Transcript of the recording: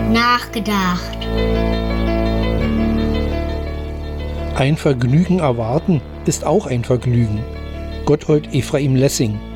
nachgedacht. Ein Vergnügen erwarten ist auch ein Vergnügen. Gotthold Ephraim Lessing.